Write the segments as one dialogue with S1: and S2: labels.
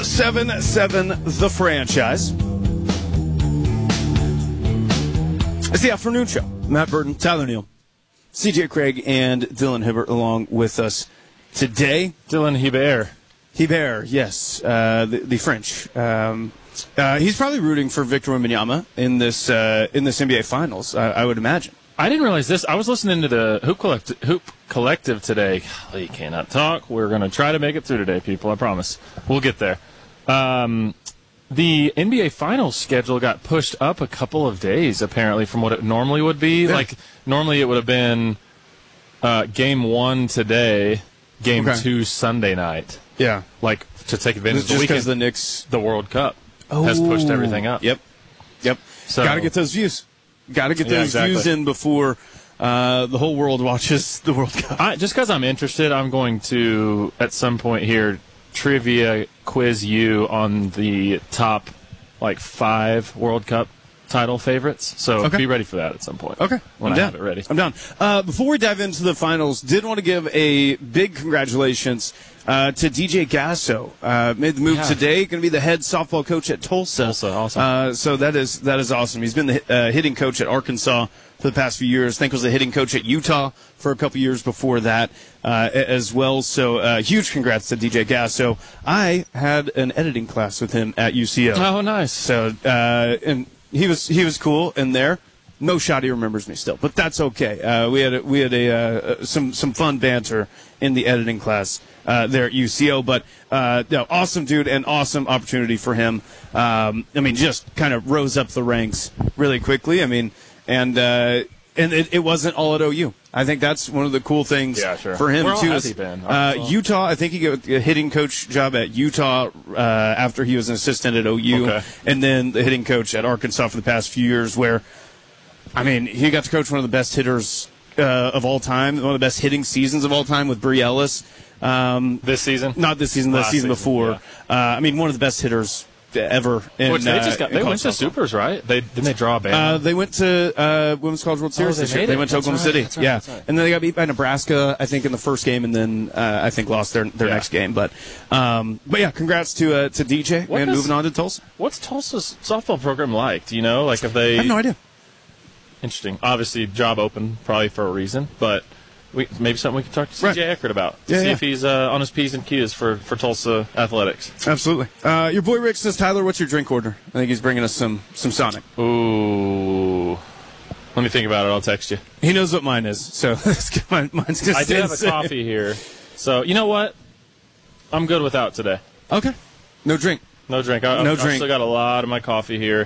S1: 7-7 the franchise. It's the afternoon show. Matt Burton, Tyler Neal, CJ Craig, and Dylan Hibbert along with us today.
S2: Dylan Hibbert.
S1: Hibbert, yes, the French. He's probably rooting for Victor Wembanyama in this NBA Finals, I would imagine.
S2: I didn't realize this. I was listening to the Hoop Collective today. Golly, cannot talk. We're going to try to make it through today, people. I promise. We'll get there. The NBA Finals schedule got pushed up a couple of days, apparently, from what it normally would be.
S1: Yeah.
S2: Like, normally it would have been Game 1 today, Game 2 Sunday night.
S1: Yeah.
S2: Like, to take advantage of the
S1: just
S2: weekend.
S1: because the Knicks...
S2: The World Cup has pushed everything up.
S1: Yep.
S2: So,
S1: got to get those views. Got to get those views in before the whole world watches the World Cup.
S2: Just because I'm interested, I'm going to, at some point here, trivia quiz you on the top, 5 World Cup title favorites. So be ready for that at some point.
S1: Okay.
S2: When I have it ready.
S1: I'm down. Before we dive into the finals, did want to give a big congratulations to DJ Gasso. Made the move today. Going to be the head softball coach at Tulsa.
S2: Awesome.
S1: So that is awesome. He's been the hitting coach at Arkansas for the past few years. I think was the hitting coach at Utah for a couple years before that as well. So huge congrats to DJ Gasso. I had an editing class with him at UCO.
S2: Oh, nice.
S1: So and he was cool in there. No shot he remembers me still, but that's okay. We had some fun banter in the editing class there at UCO. But awesome dude and awesome opportunity for him. Just kind of rose up the ranks really quickly. And it wasn't all at OU. I think that's one of the cool things for him
S2: Where
S1: too.
S2: has he been?
S1: Utah. I think he got a hitting coach job at Utah after he was an assistant at OU, and then the hitting coach at Arkansas for the past few years. Where, he got to coach one of the best hitters of all time, one of the best hitting seasons of all time with Bree Ellis.
S2: This season?
S1: Not this season. The season before.
S2: Yeah.
S1: One of the best hitters ever.
S2: Which they went to Supers, right? Didn't they draw a band?
S1: They went to Women's College World Series this year. They went to Oklahoma City.
S2: That's right.
S1: And then they got beat by Nebraska, I think, in the first game, and then I think lost their next game. But congrats to DJ and moving on to Tulsa.
S2: What's Tulsa's softball program like? Do you know? I have
S1: no idea.
S2: Interesting. Obviously, job open, probably for a reason, but maybe something we can talk to CJ Eckert about. See if he's on his P's and Q's for Tulsa athletics.
S1: Absolutely. Your boy Rick says, Tyler, what's your drink order? I think he's bringing us some Sonic.
S2: Ooh. Let me think about it. I'll text you.
S1: He knows what mine is, so mine's just
S2: I do have a coffee here. So, you know what? I'm good without today.
S1: Okay. No drink.
S2: No drink. I've still got a lot of my coffee here.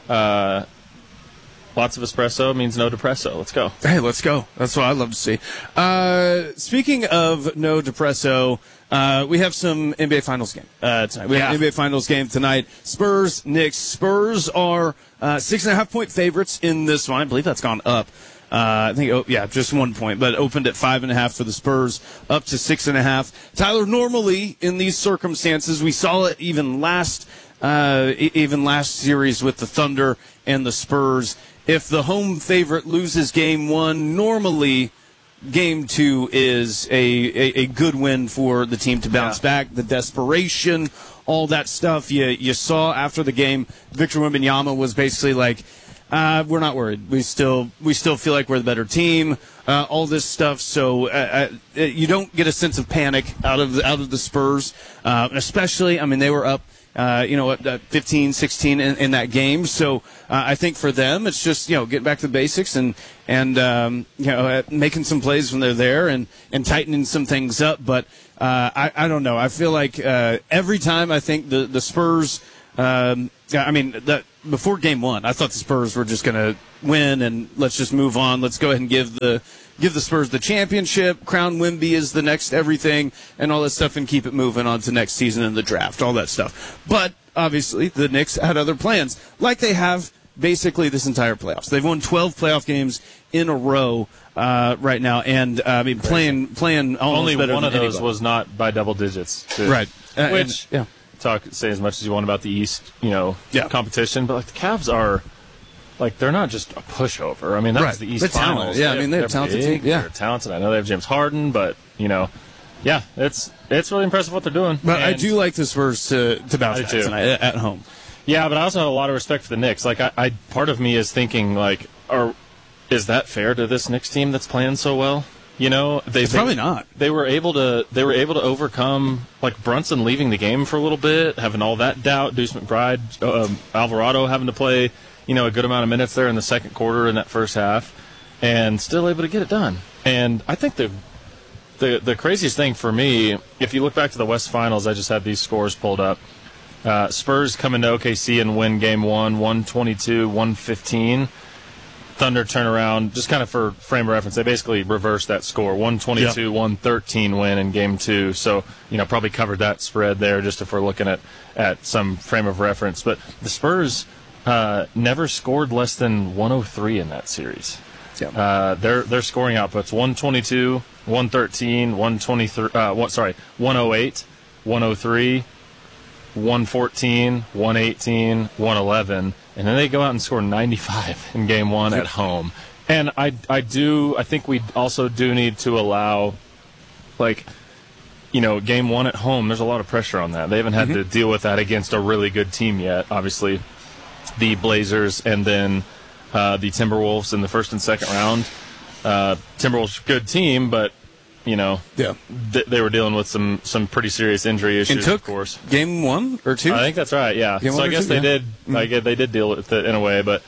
S2: Lots of espresso means no depresso. Let's go.
S1: Hey, let's go. That's what I'd love to see. Speaking of no depresso, we have some NBA Finals game tonight. We have an NBA Finals game tonight. Spurs, Knicks. Spurs are 6.5-point favorites in this one. I believe that's gone up. I think, just 1 point, but opened at 5.5 for the Spurs, up to 6.5. Tyler, normally in these circumstances, we saw it even last series with the Thunder and the Spurs. If the home favorite loses game 1, normally game 2 is a good win for the team to bounce back. The desperation, all that stuff. You saw after the game, Victor Wembanyama was basically like, we're not worried. We still feel like we're the better team. All this stuff. So you don't get a sense of panic out of the Spurs, especially. They were up. 15, 16 in that game. So I think for them, it's just, getting back to the basics and making some plays when they're there and tightening some things up. But I don't know. I feel like every time I think the Spurs, before game 1, I thought the Spurs were just going to win and let's just move on. Let's go ahead and give the Spurs the championship, crown Wemby is the next everything, and all that stuff, and keep it moving on to next season in the draft, all that stuff. But obviously, the Knicks had other plans, like they have basically this entire playoffs. They've won 12 playoff games in a row right now, and playing almost
S2: only
S1: better
S2: one
S1: than
S2: of those
S1: anybody.
S2: Was not by double digits, too.
S1: Right?
S2: Say as much as you want about the East, competition, but the Cavs are. They're not just a pushover. That was the East
S1: they're
S2: Finals.
S1: Talented. Yeah, they're a talented
S2: big,
S1: team. Yeah.
S2: They're talented. I know they have James Harden, but, Yeah, it's really impressive what they're doing.
S1: But I do like the Spurs to bounce back tonight at home.
S2: Yeah, but I also have a lot of respect for the Knicks. Like, I part of me is thinking, like, is that fair to this Knicks team that's playing so well? You know,
S1: it's probably not.
S2: They were able to overcome, like, Brunson leaving the game for a little bit, having all that doubt. Deuce McBride, Alvarado having to play, you know, a good amount of minutes there in the second quarter in that first half, and still able to get it done. And I think the craziest thing for me, if you look back to the West Finals, I just had these scores pulled up. Spurs come into OKC and win Game 1, 122-115. Thunder turn around, just kind of for frame of reference, they basically reversed that score, 122-113 win in Game 2. So, you know, probably covered that spread there just if we're looking at some frame of reference. But the Spurs never scored less than 103 in that series. Yeah. Their scoring outputs, 122, 113, 108, 103, 114, 118, 111, and then they go out and score 95 in Game 1 at home. And I think we also do need to allow, like, you know, Game 1 at home, there's a lot of pressure on that. They haven't had to deal with that against a really good team yet. Obviously, the Blazers and then the Timberwolves in the first and second round. Timberwolves, good team, but you know, they were dealing with some pretty serious injury issues.
S1: It took
S2: of course.
S1: Game 1 or 2.
S2: I think that's right. Yeah. So I guess they did. I guess they did deal with it in a way, but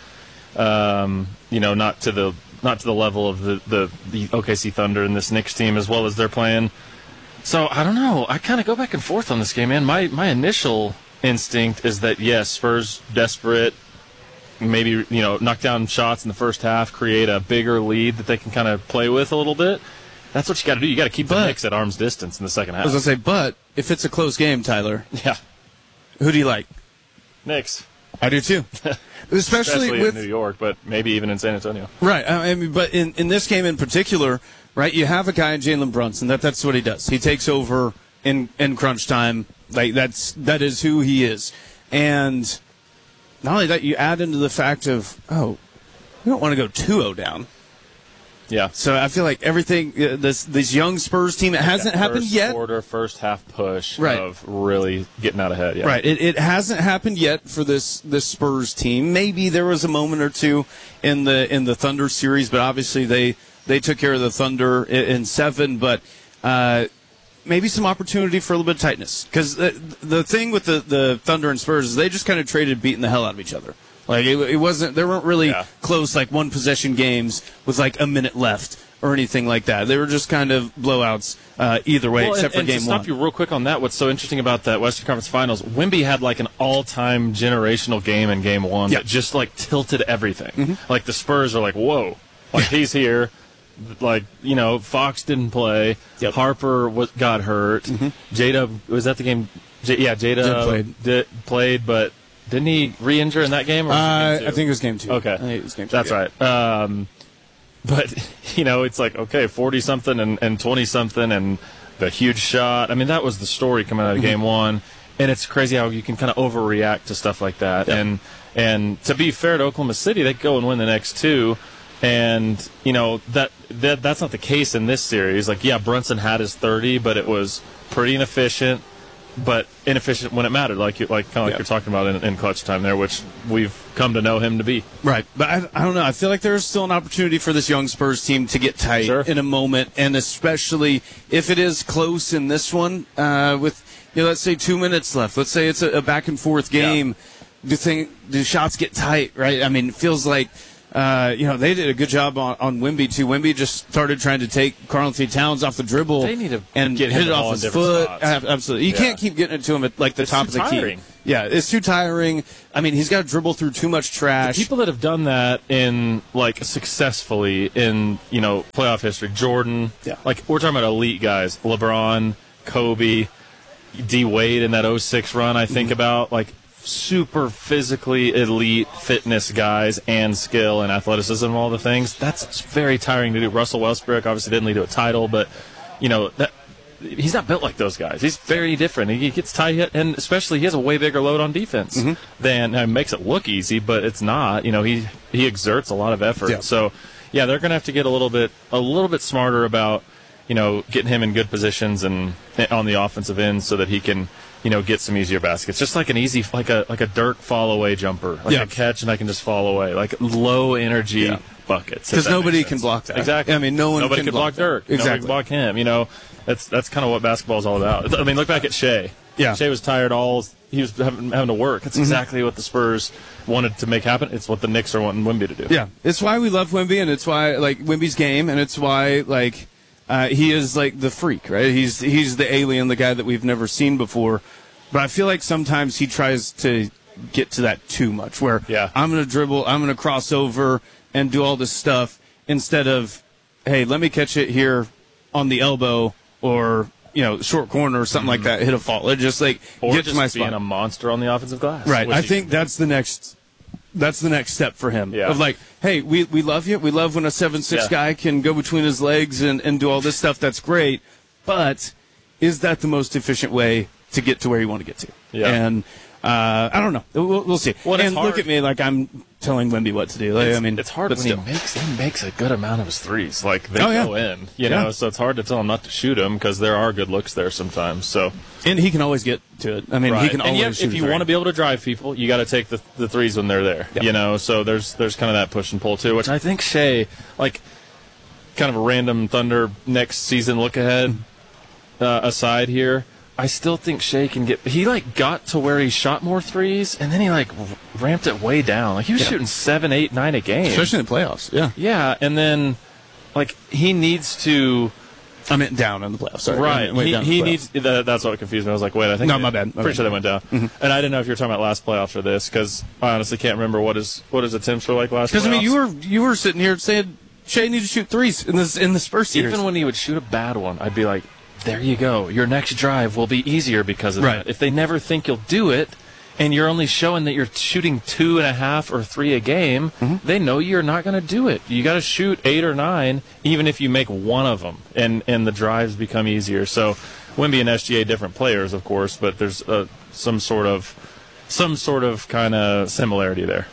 S2: you know, not to the level of the OKC Thunder and this Knicks team as well as they're playing. So I don't know. I kind of go back and forth on this game, man. My initial instinct is that yes, Spurs desperate. Maybe, you know, knock down shots in the first half, create a bigger lead that they can kind of play with a little bit. That's what you got to do. You got to keep the Knicks at arm's distance in the second half.
S1: I was going to say, but if it's a close game, Tyler, who do you like?
S2: Knicks.
S1: I do too. Especially with
S2: in New York, but maybe even in San Antonio.
S1: Right. I mean, but in this game in particular, right? You have a guy in Jalen Brunson. That's what he does. He takes over in crunch time. Like that is who he is. And not only that, you add into the fact of, we don't want to go 2-0 down.
S2: Yeah.
S1: So I feel like everything, this young Spurs team, it hasn't happened yet.
S2: First half push of really getting out ahead. Yeah.
S1: Right. It hasn't happened yet for this Spurs team. Maybe there was a moment or two in the Thunder series, but obviously they took care of the Thunder in 7. But maybe some opportunity for a little bit of tightness, because the thing with the Thunder and Spurs is they just kind of traded beating the hell out of each other. Like it wasn't, there weren't really close, like one possession games with like a minute left or anything like that. They were just kind of blowouts either way, except for Game 1.
S2: To stop you real quick on that, what's so interesting about that Western Conference Finals, Wemby had like an all-time generational game in Game 1 that just like tilted everything. Like the Spurs are like, whoa, like he's here. Like, you know, Fox didn't play. Harper got hurt. J-Dub, was that the game? J-Dub played, but didn't he re-injure in that game? Or was it game 2?
S1: I think it was Game 2.
S2: Okay.
S1: I think it was Game 2.
S2: That's right. But, you know, it's like, okay, 40-something and 20-something and the huge shot. I mean, that was the story coming out of Game 1. And it's crazy how you can kind of overreact to stuff like that. And to be fair to Oklahoma City, they go and win the next 2. And, you know, that's not the case in this series. Like, yeah, Brunson had his 30, but it was pretty inefficient. But inefficient when it mattered, like you're talking about in clutch time there, which we've come to know him to be.
S1: Right, but I don't know. I feel like there's still an opportunity for this young Spurs team to get tight in a moment, and especially if it is close in this one with, you know, let's say 2 minutes left. Let's say it's a back and forth game. Do shots get tight? Right. I mean, it feels like. You know, they did a good job on Wemby, too. Wemby just started trying to take Karl-Anthony Towns off the dribble.
S2: They need to
S1: and
S2: get
S1: hit it
S2: off
S1: his foot.
S2: Spots.
S1: Absolutely. You can't keep getting it to him at, like, the top of the key. Yeah, it's too tiring. I mean, he's got to dribble through too much trash.
S2: The people that have done that successfully in, you know, playoff history, Jordan. Yeah. Like, we're talking about elite guys. LeBron, Kobe, D. Wade in that 06 run, I think about. Like, super physically elite fitness guys and skill and athleticism and all the things. That's very tiring to do. Russell Westbrook obviously didn't lead to a title, but, you know, that he's not built like those guys. He's very different. He gets tight, and especially he has a way bigger load on defense than makes it look easy, but it's not. You know, he exerts a lot of effort. Yeah. So, yeah, they're going to have to get a little bit smarter about getting him in good positions and on the offensive end so that he can, get some easier baskets. Just like an easy, like a Dirk fall away jumper, like a catch and I can just fall away, like low energy buckets.
S1: Because nobody can block that.
S2: Exactly.
S1: I mean, nobody
S2: can block Dirk.
S1: Exactly.
S2: Nobody can block him. That's kind of what basketball is all about. I mean, look back at Shea.
S1: Yeah.
S2: Shea was tired he was having to work. That's exactly what the Spurs wanted to make happen. It's what the Knicks are wanting Wemby to do.
S1: Yeah. It's why we love Wemby, and it's why, like, Wemby's game, and it's why, like, he is, like, the freak, right? He's the alien, the guy that we've never seen before. But I feel like sometimes he tries to get to that too much, where I'm going to dribble, I'm going to cross over and do all this stuff instead of, hey, let me catch it here on the elbow or, short corner or something like that, hit a fall. It just, like, get to my spot.
S2: Being a monster on the offensive glass.
S1: Right. I think that's the next step for him.
S2: Yeah.
S1: Of like, hey, we love you. We love when a 7'6" guy can go between his legs and do all this stuff. That's great. But is that the most efficient way to get to where you want to get to?
S2: Yeah.
S1: And I don't know. We'll see.
S2: Well,
S1: and look at me like I'm telling Wemby what to do. Like,
S2: it's hard when he makes a good amount of his threes. Like, they go in, so it's hard to tell him not to shoot them because there are good looks there sometimes. So,
S1: and he can always get to it. I mean, he can always shoot.
S2: If you want to be able to drive people, you got to take the threes when they're there.
S1: Yep.
S2: So there's kind of that push and pull too, which I think Shea, like, kind of a random Thunder next season look ahead aside here. I still think Shea can get. He got to where he shot more threes, and then he ramped it way down. Like he was shooting 7, 8, 9 a game,
S1: especially in the playoffs. Yeah,
S2: yeah, and then he needs to.
S1: I meant down in the playoffs. Sorry.
S2: Right. He needs. That's what confused me. I was like, wait, I think.
S1: No, my bad.
S2: Pretty sure they went down. Mm-hmm. And I didn't know if you were talking about last playoffs or this because I honestly can't remember what his attempts were like last.
S1: Because you were sitting here saying Shea needs to shoot threes in the Spurs series.
S2: Even when he would shoot a bad one, I'd be like, there you go. Your next drive will be easier because of that. If they never think you'll do it, and you're only showing that you're shooting 2.5 or 3 a game, they know you're not going to do it. You got to shoot 8 or 9, even if you make one of them, and the drives become easier. So, Wemby and SGA different players, of course, but there's some sort of kind of similarity there.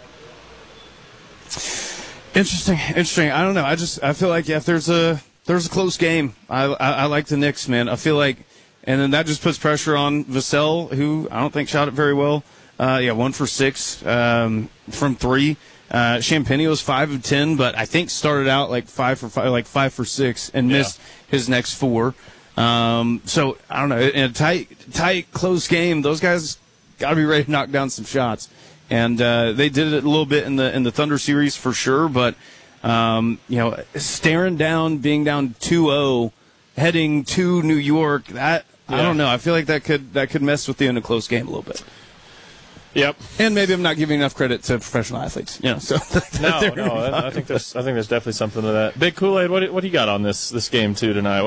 S1: Interesting. I don't know. I feel like if there's a close game, I like the Knicks, man. I feel like, and then that just puts pressure on Vassell, who I don't think shot it very well. 1 for 6 from 3. Champagnie was 5 of 10, but I think started out 5 for 6, and missed his next 4. So I don't know. In a tight, close game, those guys got to be ready to knock down some shots, and they did it a little bit in the Thunder series for sure, but. Staring down, being down 2-0, heading to New York, I don't know. I feel like that could mess with you in a close game a little bit.
S2: Yep.
S1: And maybe I'm not giving enough credit to professional athletes. So
S2: I think there's definitely something to that. Big Kool-Aid, what do you got on this game too tonight?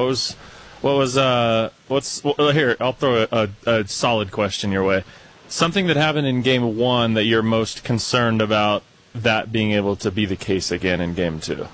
S2: Here, I'll throw a solid question your way. Something that happened in game 1 that you're most concerned about that being able to be the case again in game 2.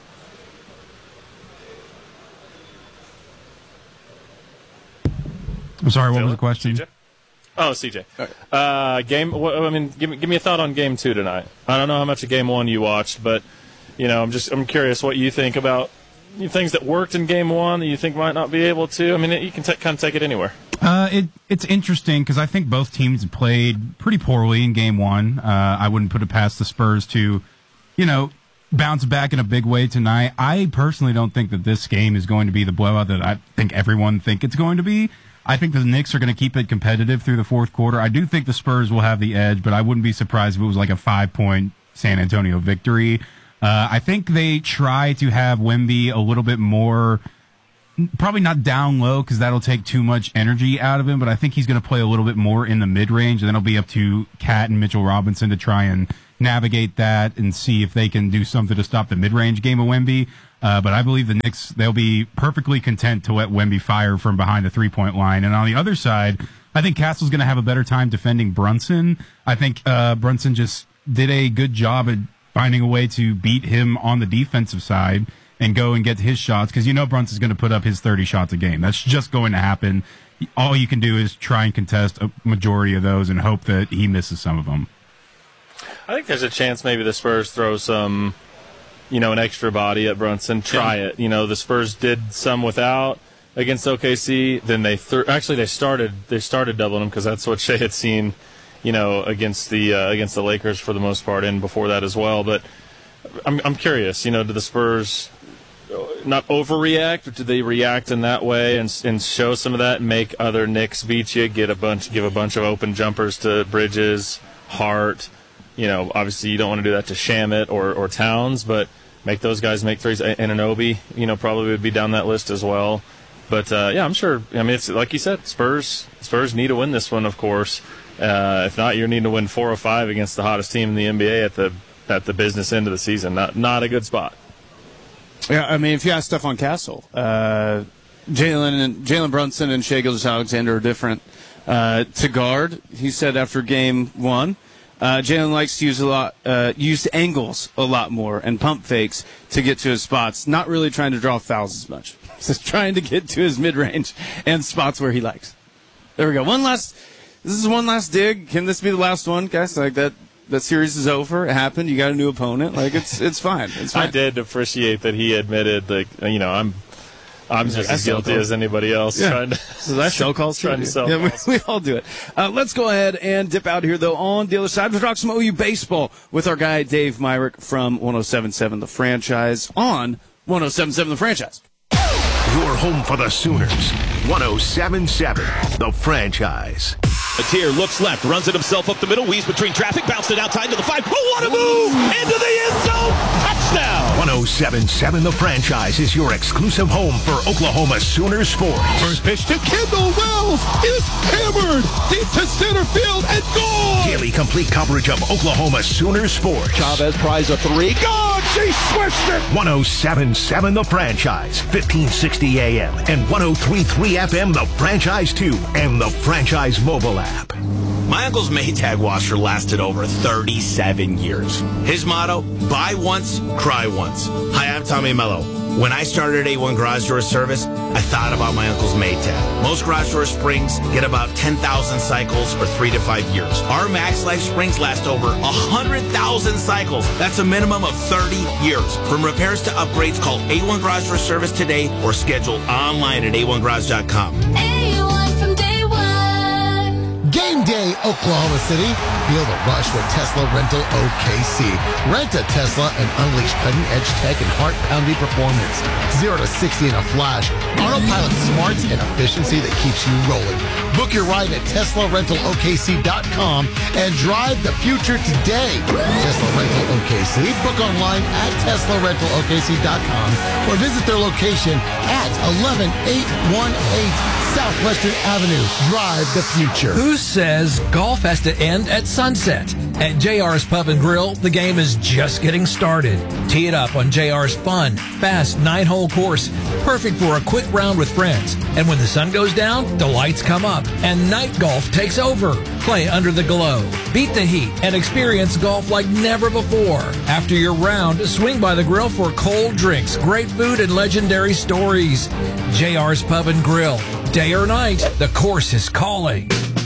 S3: I'm sorry, what was the question?
S2: CJ? Oh, CJ. Okay. Give me a thought on game 2 tonight. I don't know how much of game 1 you watched, but I'm curious what you think about things that worked in game 1 that you think might not be able to. I mean, you can kind of take it anywhere.
S3: It's interesting because I think both teams played pretty poorly in game 1. I wouldn't put it past the Spurs to, bounce back in a big way tonight. I personally don't think that this game is going to be the blowout that I think everyone think it's going to be. I think the Knicks are going to keep it competitive through the fourth quarter. I do think the Spurs will have the edge, but I wouldn't be surprised if it was like a 5-point San Antonio victory. I think they try to have Wemby a little bit more, probably not down low because that'll take too much energy out of him, but I think he's going to play a little bit more in the mid-range, and then it'll be up to Cat and Mitchell Robinson to try and navigate that and see if they can do something to stop the mid-range game of Wemby. But I believe the Knicks, they'll be perfectly content to let Wemby fire from behind the three-point line. And on the other side, I think Castle's going to have a better time defending Brunson. I think Brunson just did a good job at finding a way to beat him on the defensive side and go and get his shots, because Brunson's going to put up his 30 shots a game. That's just going to happen. All you can do is try and contest a majority of those and hope that he misses some of them.
S2: I think there's a chance maybe the Spurs throw some an extra body at Brunson. Try it. The Spurs did some without against OKC. Then they started doubling them because that's what Shea had seen, against the Lakers for the most part, and before that as well. But I'm curious. Do the Spurs not overreact, or do they react in that way and show some of that and make other Knicks beat you? Give a bunch of open jumpers to Bridges, Hart. Obviously you don't want to do that to Shamet or Towns, but make those guys make threes. And Anunoby, probably would be down that list as well. But I'm sure. I mean, it's like you said, Spurs need to win this one, of course. If not, you're needing to win 4 or 5 against the hottest team in the NBA at the business end of the season. Not a good spot.
S1: Yeah, I mean, if you ask Stephon Castle, Jalen Brunson and Shai Gilgeous-Alexander are different to guard. He said after game 1, Jalen likes to use angles a lot more and pump fakes to get to his spots. Not really trying to draw fouls as much. Just trying to get to his mid-range and spots where he likes. There we go. This is one last dig. Can this be the last one, guys? Like that series is over. It happened. You got a new opponent. Like it's fine. It's fine.
S2: I did appreciate that he admitted I'm just as guilty as anybody else.
S1: Yeah. So that's sell calls.
S2: Trying to sell calls.
S1: We all do it. Let's go ahead and dip out here, though. On the other side, we'll talk some OU baseball with our guy Dave Myrick from 107.7 The Franchise on 107.7 The Franchise.
S4: Your home for the Sooners. 107.7 The Franchise.
S5: Atier looks left, runs it himself up the middle, weaves between traffic, bounced it outside to the 5. Oh, what a move! Into the end zone! Touchdown!
S4: 107.7 The Franchise is your exclusive home for Oklahoma Sooners sports.
S6: First pitch to Kendall Wells is hammered deep to center field and gone!
S4: Daily complete coverage of Oklahoma Sooners sports.
S6: Chavez tries a 3. Gone! She switched it!
S4: 107.7 The Franchise, 1560 AM and 103.3 FM The Franchise 2 and The Franchise mobile app.
S7: My uncle's Maytag washer lasted over 37 years. His motto, buy once, cry once. Hi, I'm Tommy Mello. When I started A1 Garage Door Service, I thought about my uncle's Maytag. Most garage door springs get about 10,000 cycles or 3 to 5 years. Our Max Life springs last over 100,000 cycles. That's a minimum of 30 years. From repairs to upgrades, call A1 Garage Door Service today or schedule online at a1garage.com.
S8: A1 from day one.
S9: Game day, Oklahoma City. Feel the rush with Tesla Rental OKC. Rent a Tesla and unleash cutting-edge tech and heart-pounding performance. 0 to 60 in a flash. Autopilot smarts and efficiency that keeps you rolling. Book your ride at TeslaRentalOKC.com and drive the future today. Tesla Rental OKC. Book online at TeslaRentalOKC.com or visit their location at 11818 Southwestern Avenue. Drive the future.
S10: Who says golf has to end at sunset? At JR's Pub and Grill, the game is just getting started. Tee it up on JR's fun, fast 9-hole course, perfect for a quick round with friends. And when the sun goes down, the lights come up and night golf takes over. Play under the glow, beat the heat, and experience golf like never before. After your round, swing by the grill for cold drinks, great food, and legendary stories. JR's Pub and Grill. Day or night, the course is calling.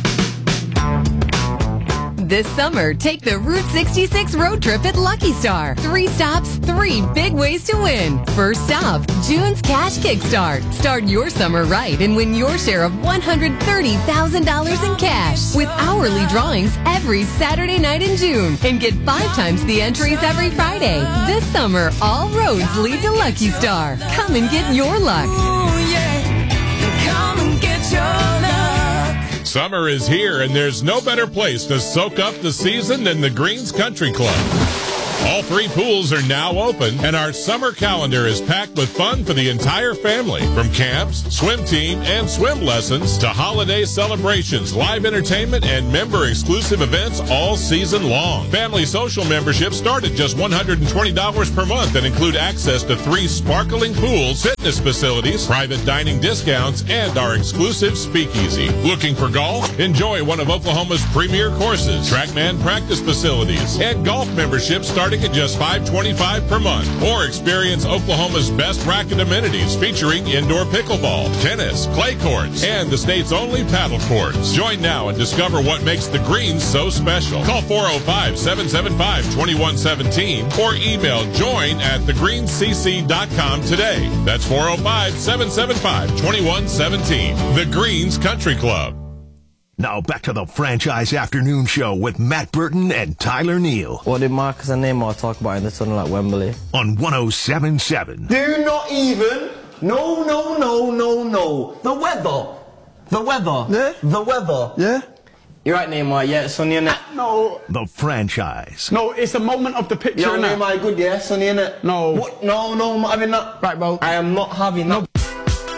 S8: This summer, take the Route 66 road trip at Lucky Star. 3 stops, 3 big ways to win. First stop, June's Cash Kickstart. Start your summer right and win your share of $130,000 in cash with hourly drawings every Saturday night in June. And get 5 times the entries every Friday. This summer, all roads lead to Lucky Star. Come and get your luck.
S11: Ooh, yeah. Come and get your luck.
S6: Summer is here, and there's no better place to soak up the season than the Greens Country Club. All 3 pools are now open, and our summer calendar is packed with fun for the entire family. From camps, swim team, and swim lessons to holiday celebrations, live entertainment, and member-exclusive events all season long. Family social memberships start at just $120 per month and include access to 3 sparkling pools, fitness facilities, private dining discounts, and our exclusive speakeasy. Looking for golf? Enjoy one of Oklahoma's premier courses, TrackMan practice facilities, and golf memberships start starting at just $5.25 per month. Or experience Oklahoma's best racket amenities featuring indoor pickleball, tennis, clay courts, and the state's only paddle courts. Join now and discover what makes the Greens so special. Call 405-775-2117 or email join@thegreenscc.com today. That's 405-775-2117. The Greens Country Club.
S4: Now back to the Franchise Afternoon Show with Matt Burton and Tyler Neal.
S12: What did Marcus and Neymar talk about in the tunnel at Wembley?
S4: On 107.7.
S13: Do not even. No. The weather.
S12: Yeah?
S13: The weather.
S12: Yeah? You're right, Neymar. Yeah, sunny innit?
S13: No.
S4: The Franchise.
S13: No, it's the moment of the picture.
S12: Yo, Neymar, good, yeah? Sunny innit?
S13: No.
S12: What? No, I'm not having that.
S13: Right, bro.
S12: I am not having that.